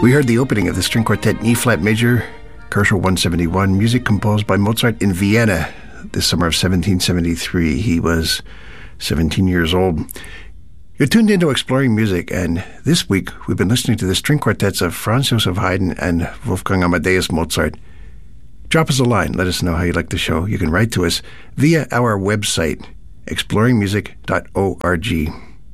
We heard the opening of the string quartet in E-flat major, Koerschel 171, music composed by Mozart in Vienna this summer of 1773. He was 17 years old. You're tuned into Exploring Music, and this week we've been listening to the string quartets of Franz Joseph Haydn and Wolfgang Amadeus Mozart. Drop us a line. Let us know how you like the show. You can write to us via our website, exploringmusic.org.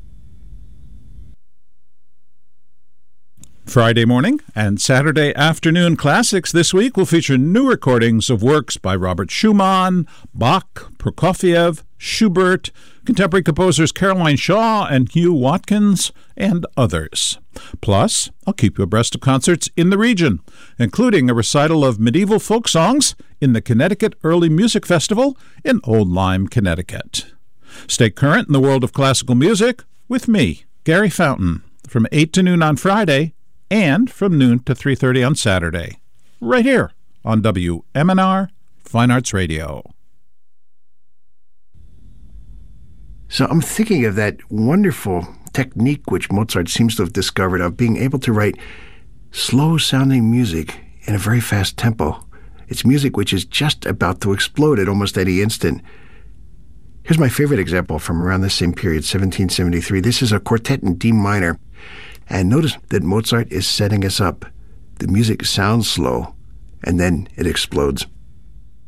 Friday morning and Saturday afternoon classics this week will feature new recordings of works by Robert Schumann, Bach, Prokofiev, Schubert, contemporary composers Caroline Shaw and Hugh Watkins, and others. Plus, I'll keep you abreast of concerts in the region, including a recital of medieval folk songs in the Connecticut Early Music Festival in Old Lyme, Connecticut. Stay current in the world of classical music with me, Gary Fountain, from 8 to noon on Friday and from noon to 3:30 on Saturday, right here on WMNR Fine Arts Radio. So I'm thinking of that wonderful technique which Mozart seems to have discovered of being able to write slow-sounding music in a very fast tempo. It's music which is just about to explode at almost any instant. Here's my favorite example from around the same period, 1773. This is a quartet in D minor. And notice that Mozart is setting us up. The music sounds slow, and then it explodes.